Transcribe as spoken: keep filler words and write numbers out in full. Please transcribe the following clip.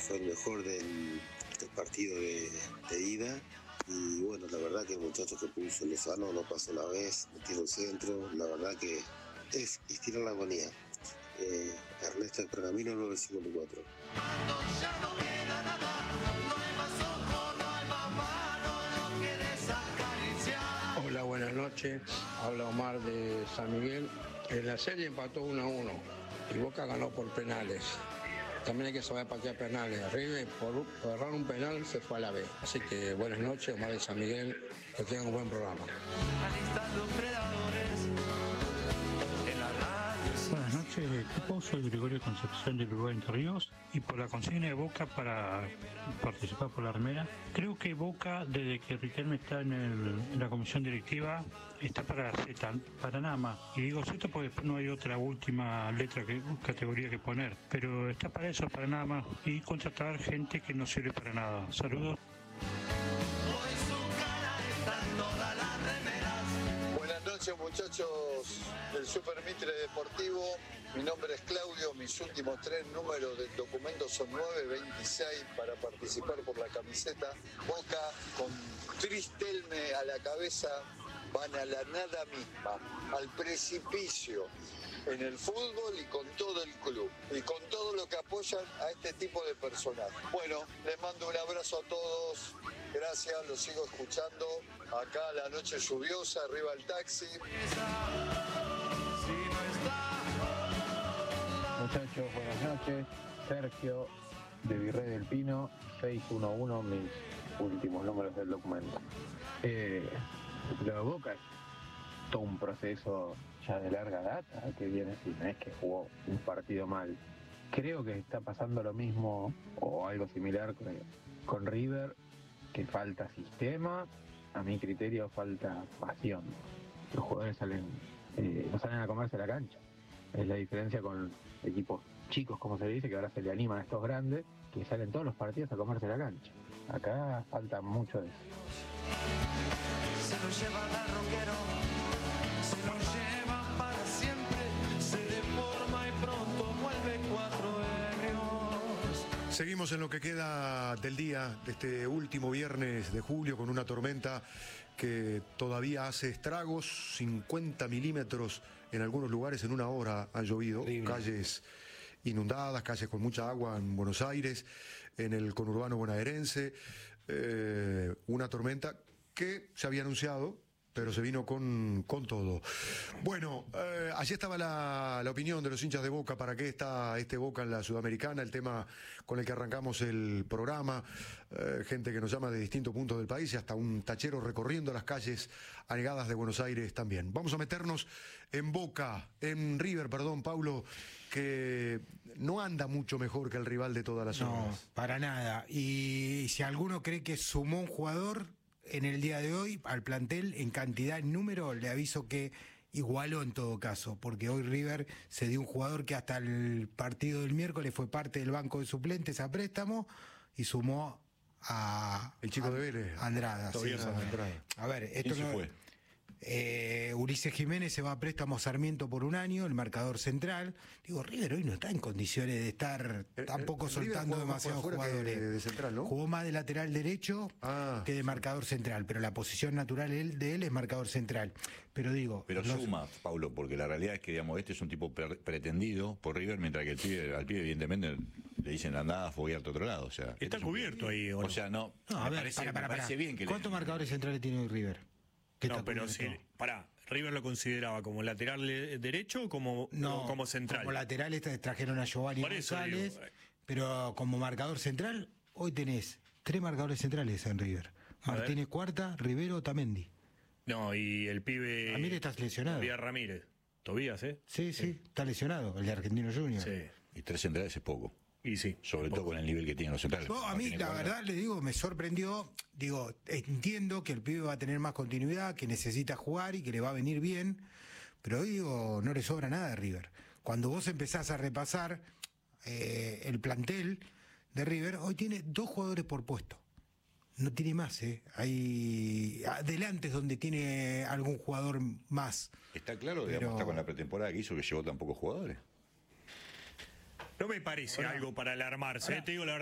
fue el mejor del, del partido de, de ida. Y bueno, la verdad que el muchacho que puso Lozano no pasó la vez, metió el centro, la verdad que es estirar la agonía. Eh, Ernesto de Pergamino nueve cincuenta y cuatro. Hola, buenas noches. Habla Omar de San Miguel. En la serie empató uno a uno y Boca ganó por penales. También hay que saber patear penales. River, por, por errar un penal, se fue a la B. Así que buenas noches, Omar de San Miguel. Que tengan un buen programa. Buenas noches, equipo. Soy Gregorio Concepción del Uruguay Entre Ríos. Y por la consigna de Boca para participar por la remera, creo que Boca, desde que Riquelme está en, el, en la comisión directiva, está para Z, para nada más. Y digo Z porque después no hay otra última letra, que categoría que poner. Pero está para eso, para nada más. Y contratar gente que no sirve para nada. Saludos. Buenas noches, muchachos del Super Mitre Deportivo. Mi nombre es Claudio, mis últimos tres números del documento son nueve veintiséis para participar por la camiseta. Boca con Tristelme a la cabeza van a la nada misma, al precipicio en el fútbol y con todo el club y con todo lo que apoyan a este tipo de personas. Bueno, les mando un abrazo a todos, gracias, los sigo escuchando. Acá la noche lluviosa, arriba el taxi. Muchachos, buenas noches. Sergio, de Virrey del Pino, seis uno uno, mis últimos números del documento. Eh, lo de Boca es todo un proceso ya de larga data, que viene así, no es que jugó un partido mal. Creo que está pasando lo mismo o algo similar con, con River, que falta sistema, a mi criterio falta pasión. Los jugadores salen, eh, no salen a comerse la cancha. Es la diferencia con equipos chicos, como se le dice, que ahora se le animan a estos grandes, que salen todos los partidos a comerse la cancha. Acá falta mucho de eso. Se lo lleva la rockero, se lo lleva para siempre, se deforma y pronto vuelve cuatro ebrios. Seguimos en lo que queda del día, de este último viernes de julio, con una tormenta que todavía hace estragos. Cincuenta milímetros en algunos lugares en una hora ha llovido. Horrible. Calles inundadas, calles con mucha agua en Buenos Aires, en el conurbano bonaerense. Eh, una tormenta que se había anunciado, pero se vino con, con todo. Bueno, eh, allí estaba la, la opinión de los hinchas de Boca. ¿Para qué está este Boca en la Sudamericana? El tema con el que arrancamos el programa. Eh, gente que nos llama de distintos puntos del país y hasta un tachero recorriendo las calles anegadas de Buenos Aires también. Vamos a meternos en Boca, en River, perdón, Paulo, que no anda mucho mejor que el rival de todas las zonas. No, para nada. Y si alguno cree que sumó un jugador en el día de hoy al plantel en cantidad, en número, le aviso que igualó en todo caso, porque hoy River se dio un jugador que hasta el partido del miércoles fue parte del banco de suplentes a préstamo y sumó a el chico a, de Vélez, Andrada. Sí, Andrada. A ver, esto no fue. Eh, Ulises Jiménez se va a préstamo Sarmiento por un año, el marcador central. Digo, River hoy no está en condiciones de estar el, tampoco el, soltando demasiados jugadores. De, de central, ¿no? Jugó más de lateral derecho ah, que de marcador central, pero la posición natural de él es marcador central. Pero digo. Pero los... suma, Paulo, porque la realidad es que, digamos, este es un tipo pre pretendido por River, mientras que el pibe, al pibe, evidentemente, le dicen andada a foguearte a otro lado. O sea, está cubierto un... ahí, ¿o no? O sea, no. no a me ver, parece, para, para, me parece para. bien que ¿Cuántos le... marcadores centrales tiene hoy River? No, pero si, pará, ¿River lo consideraba como lateral derecho o como, no, o como central? Como lateral trajeron a Giovanni Por eso González, digo, pero como marcador central, hoy tenés tres marcadores centrales en River. Martínez Cuarta, Rivero, Tamendi. No, y el pibe... Ramírez está lesionado. Tobías Ramírez. Tobías, ¿eh? Sí, sí, sí, está lesionado, el de Argentino Junior. Sí. Y tres centrales es poco. Y sí. Sobre todo con el nivel que tienen los centrales. No, a mí, la verdad, le digo, me sorprendió. Digo, entiendo que el pibe va a tener más continuidad, que necesita jugar y que le va a venir bien. Pero hoy, digo, no le sobra nada a River. Cuando vos empezás a repasar eh, el plantel de River, hoy tiene dos jugadores por puesto. No tiene más, ¿eh? Hay adelante es donde tiene algún jugador más. Está claro, pero... digamos, está con la pretemporada que hizo que llevó tan pocos jugadores. No me parece Hola. algo para alarmarse, eh, te digo la verdad.